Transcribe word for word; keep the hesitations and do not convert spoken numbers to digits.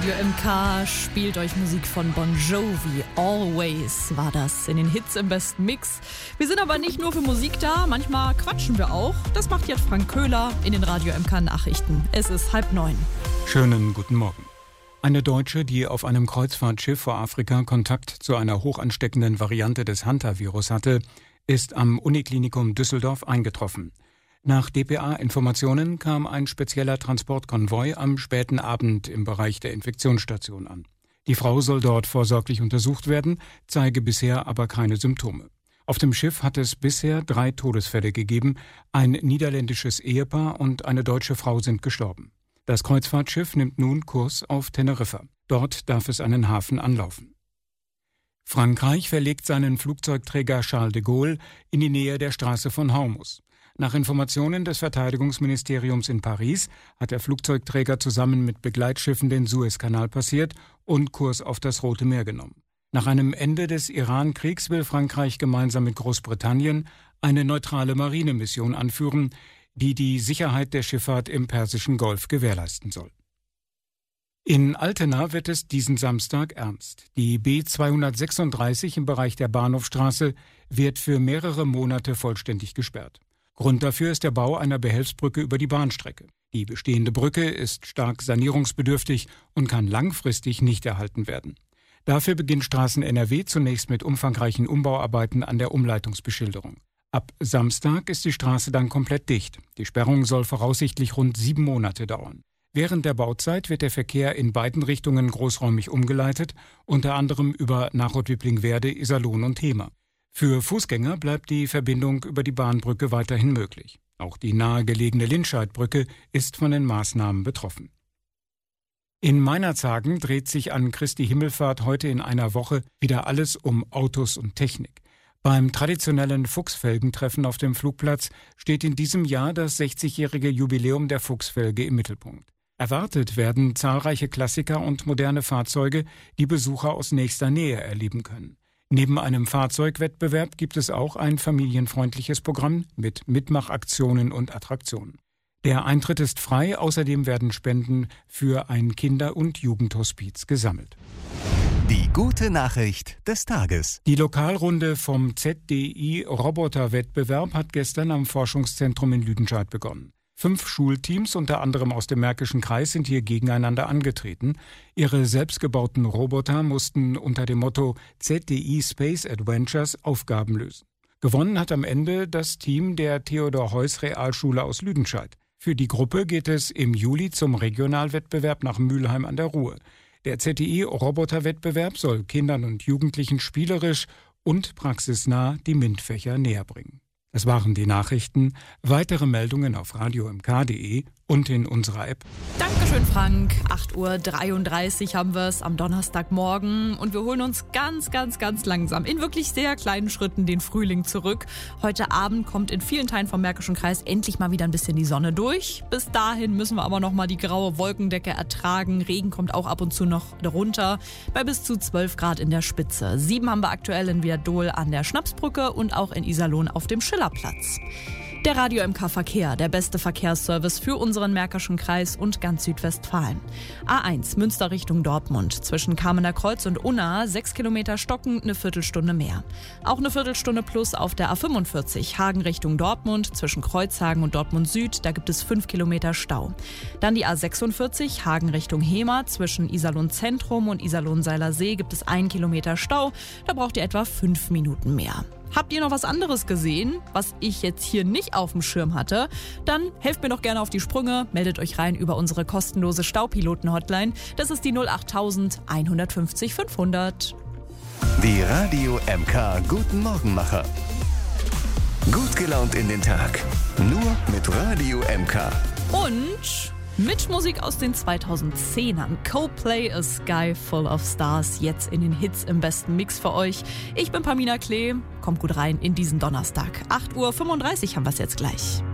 Radio M K spielt euch Musik von Bon Jovi. Always war das in den Hits im besten Mix. Wir sind aber nicht nur für Musik da, manchmal quatschen wir auch. Das macht jetzt Frank Köhler in den Radio M K Nachrichten. Es ist halb neun. Schönen guten Morgen. Eine Deutsche, die auf einem Kreuzfahrtschiff vor Afrika Kontakt zu einer hochansteckenden Variante des Hantavirus hatte, ist am Uniklinikum Düsseldorf eingetroffen. Nach D P A-Informationen kam ein spezieller Transportkonvoi am späten Abend im Bereich der Infektionsstation an. Die Frau soll dort vorsorglich untersucht werden, zeige bisher aber keine Symptome. Auf dem Schiff hat es bisher drei Todesfälle gegeben. Ein niederländisches Ehepaar und eine deutsche Frau sind gestorben. Das Kreuzfahrtschiff nimmt nun Kurs auf Teneriffa. Dort darf es einen Hafen anlaufen. Frankreich verlegt seinen Flugzeugträger Charles de Gaulle in die Nähe der Straße von Hormuz. Nach Informationen des Verteidigungsministeriums in Paris hat der Flugzeugträger zusammen mit Begleitschiffen den Suezkanal passiert und Kurs auf das Rote Meer genommen. Nach einem Ende des Iran-Kriegs will Frankreich gemeinsam mit Großbritannien eine neutrale Marinemission anführen, die die Sicherheit der Schifffahrt im Persischen Golf gewährleisten soll. In Altena wird es diesen Samstag ernst. Die B zweihundertsechsunddreißig im Bereich der Bahnhofstraße wird für mehrere Monate vollständig gesperrt. Grund dafür ist der Bau einer Behelfsbrücke über die Bahnstrecke. Die bestehende Brücke ist stark sanierungsbedürftig und kann langfristig nicht erhalten werden. Dafür beginnt Straßen N R W zunächst mit umfangreichen Umbauarbeiten an der Umleitungsbeschilderung. Ab Samstag ist die Straße dann komplett dicht. Die Sperrung soll voraussichtlich rund sieben Monate dauern. Während der Bauzeit wird der Verkehr in beiden Richtungen großräumig umgeleitet, unter anderem über Nachrotwippling-Werde, Iserlohn und Hemer. Für Fußgänger bleibt die Verbindung über die Bahnbrücke weiterhin möglich. Auch die nahegelegene Lindscheidbrücke ist von den Maßnahmen betroffen. In Meinerzhagen dreht sich an Christi Himmelfahrt heute in einer Woche wieder alles um Autos und Technik. Beim traditionellen Fuchsfelgentreffen auf dem Flugplatz steht in diesem Jahr das sechzigjährige Jubiläum der Fuchsfelge im Mittelpunkt. Erwartet werden zahlreiche Klassiker und moderne Fahrzeuge, die Besucher aus nächster Nähe erleben können. Neben einem Fahrzeugwettbewerb gibt es auch ein familienfreundliches Programm mit Mitmachaktionen und Attraktionen. Der Eintritt ist frei, außerdem werden Spenden für ein Kinder- und Jugendhospiz gesammelt. Die gute Nachricht des Tages. Die Lokalrunde vom Z D I-Roboterwettbewerb hat gestern am Forschungszentrum in Lüdenscheid begonnen. Fünf Schulteams, unter anderem aus dem Märkischen Kreis, sind hier gegeneinander angetreten. Ihre selbstgebauten Roboter mussten unter dem Motto Z D I Space Adventures Aufgaben lösen. Gewonnen hat am Ende das Team der Theodor-Heuss-Realschule aus Lüdenscheid. Für die Gruppe geht es im Juli zum Regionalwettbewerb nach Mülheim an der Ruhr. Der Z D I-Roboterwettbewerb soll Kindern und Jugendlichen spielerisch und praxisnah die MINT-Fächer näher bringen. Das waren die Nachrichten. Weitere Meldungen auf radio m k punkt d e und in unserer App. Dankeschön, Frank. acht Uhr dreiunddreißig haben wir es am Donnerstagmorgen und wir holen uns ganz, ganz, ganz langsam in wirklich sehr kleinen Schritten den Frühling zurück. Heute Abend kommt in vielen Teilen vom Märkischen Kreis endlich mal wieder ein bisschen die Sonne durch. Bis dahin müssen wir aber noch mal die graue Wolkendecke ertragen. Regen kommt auch ab und zu noch runter bei bis zu zwölf Grad in der Spitze. Sieben haben wir aktuell in Viadol an der Schnapsbrücke und auch in Iserlohn auf dem Schillerplatz. Der Radio M K Verkehr, der beste Verkehrsservice für unseren Märkischen Kreis und ganz Südwestfalen. A eins, Münster Richtung Dortmund. Zwischen Kamener Kreuz und Unna, sechs Kilometer stockend, eine Viertelstunde mehr. Auch eine Viertelstunde plus auf der A fünfundvierzig, Hagen Richtung Dortmund. Zwischen Kreuzhagen und Dortmund Süd, da gibt es fünf Kilometer Stau. Dann die A sechsundvierzig, Hagen Richtung Hemer. Zwischen Iserlohn Zentrum und Iserlohn Seiler See gibt es ein Kilometer Stau. Da braucht ihr etwa fünf Minuten mehr. Habt ihr noch was anderes gesehen, was ich jetzt hier nicht auf dem Schirm hatte? Dann helft mir doch gerne auf die Sprünge, meldet euch rein über unsere kostenlose Staupiloten-Hotline. Das ist die null acht null null eins fünf null fünf hundert. Die Radio M K Guten Morgenmacher. Gut gelaunt in den Tag. Nur mit Radio M K. Und mit Musik aus den zweitausendzehnern. Coldplay, A Sky Full of Stars, jetzt in den Hits im besten Mix für euch. Ich bin Pamina Klee, kommt gut rein in diesen Donnerstag. acht Uhr fünfunddreißig haben wir es jetzt gleich.